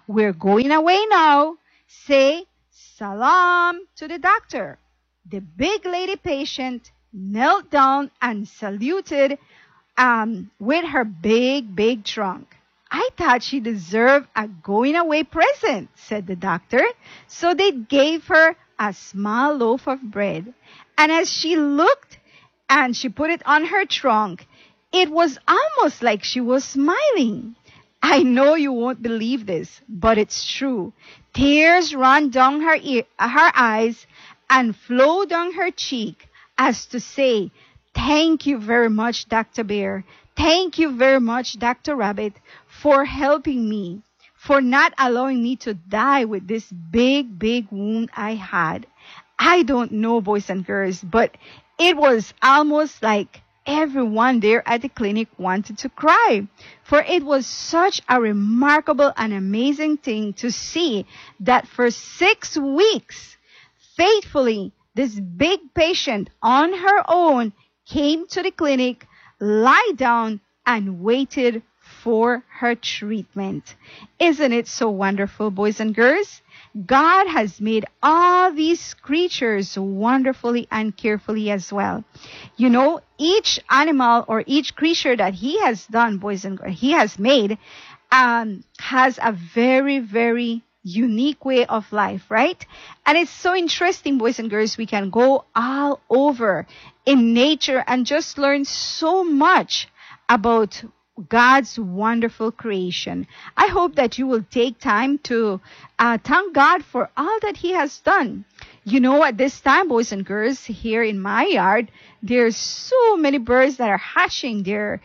We're going away now. Say salam to the doctor. The big lady patient knelt down and saluted with her big trunk. I thought she deserved a going away present, said the doctor. So they gave her a small loaf of bread. And as she looked and she put it on her trunk, it was almost like she was smiling. I know you won't believe this, but it's true. Tears ran down her eyes and flowed down her cheek as to say, thank you very much, Dr. Bear. Thank you very much, Dr. Rabbit, for helping me, for not allowing me to die with this big wound I had. I don't know, boys and girls, but it was almost like everyone there at the clinic wanted to cry, for it was such a remarkable and amazing thing to see that for 6 weeks, faithfully, this big patient on her own came to the clinic, lie down, and waited for her treatment. Isn't it so wonderful, boys and girls? God has made all these creatures wonderfully and carefully as well. You know, each animal or each creature that he has done, boys and girls, he has made, has a very unique way of life, right? And it's so interesting, boys and girls, we can go all over in nature and just learn so much about God's wonderful creation. I hope that you will take time to thank God for all that he has done. You know, at this time, boys and girls, here in my yard, there's so many birds that are hatching.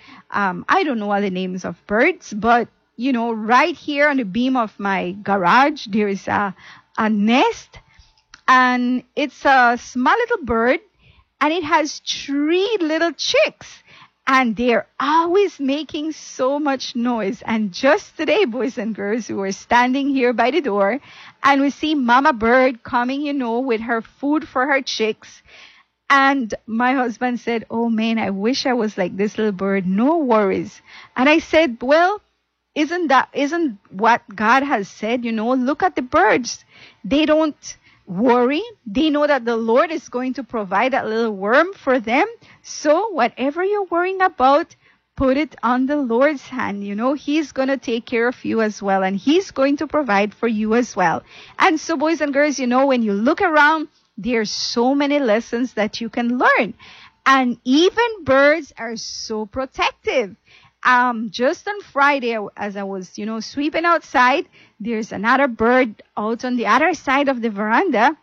I don't know all the names of birds, but you know, right here on the beam of my garage, there is a nest, and it's a small little bird, and it has 3 little chicks, and they're always making so much noise. And just today, boys and girls, we were standing here by the door, and we see Mama Bird coming, you know, with her food for her chicks. And my husband said, oh man, I wish I was like this little bird. No worries. And I said, well, isn't what God has said? You know, look at the birds. They don't worry. They know that the Lord is going to provide that little worm for them. So whatever you're worrying about, put it on the Lord's hand. You know, he's going to take care of you as well. And he's going to provide for you as well. And so, boys and girls, you know, when you look around, there's so many lessons that you can learn. And even birds are so protective. Just on Friday, as I was, you know, sweeping outside, there's another bird out on the other side of the veranda.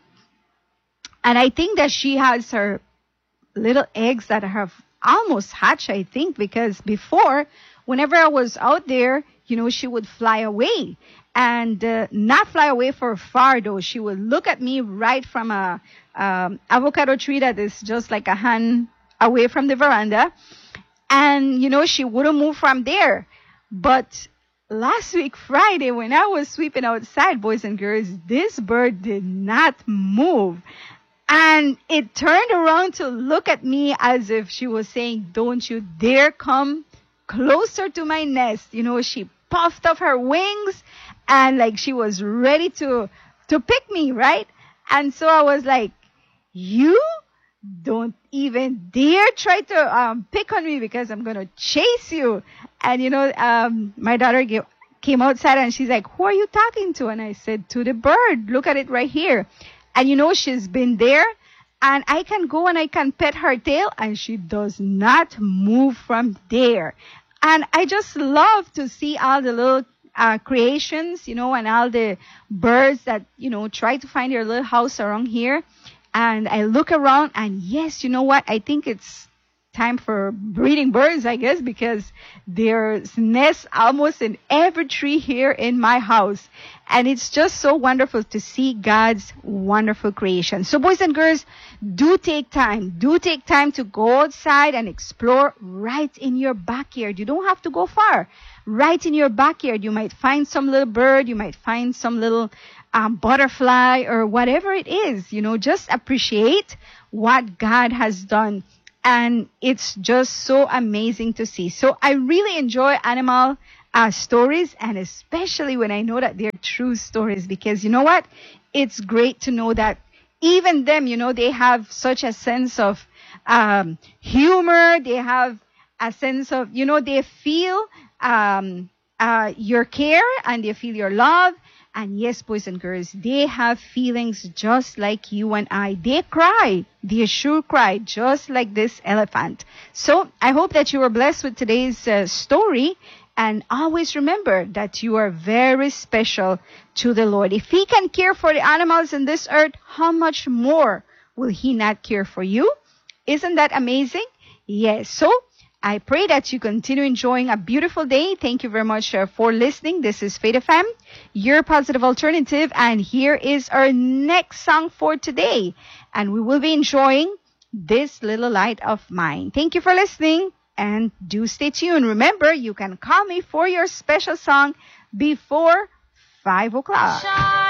And I think that she has her little eggs that have almost hatched, I think, because before, whenever I was out there, you know, she would fly away. And not fly away for far, though. She would look at me right from a avocado tree that is just like a hand away from the veranda. And, you know, she wouldn't move from there. But last week, Friday, when I was sweeping outside, boys and girls, this bird did not move. And it turned around to look at me as if she was saying, don't you dare come closer to my nest. You know, she puffed up her wings and like she was ready to pick me, right? And so I was like, you don't even dare try to pick on me because I'm going to chase you. And, you know, my daughter came outside and she's like, who are you talking to? And I said, to the bird. Look at it right here. And, you know, she's been there. And I can go and I can pet her tail and she does not move from there. And I just love to see all the little creations, you know, and all the birds that, you know, try to find their little house around here. And I look around and yes, you know what? I think it's time for breeding birds, I guess, because there's nests almost in every tree here in my house. And it's just so wonderful to see God's wonderful creation. So boys and girls, do take time to go outside and explore right in your backyard. You don't have to go far. Right in your backyard, you might find some little bird, you might find some little butterfly or whatever it is. You know, just appreciate what God has done. And it's just so amazing to see. So I really enjoy animal stories, and especially when I know that they're true stories, because you know what? It's great to know that even them, they have such a sense of humor. They have a sense of, they feel your care, and they feel your love. And yes, boys and girls, they have feelings just like you and I. They cry. They sure cry, just like this elephant. So I hope that you were blessed with today's story. And always remember that you are very special to the Lord. If He can care for the animals in this earth, how much more will He not care for you? Isn't that amazing? Yes. So I pray that you continue enjoying a beautiful day. Thank you very much for listening. This is Faith FM, your positive alternative. And here is our next song for today. And we will be enjoying This Little Light of Mine. Thank you for listening, and do stay tuned. Remember, you can call me for your special song before 5 o'clock.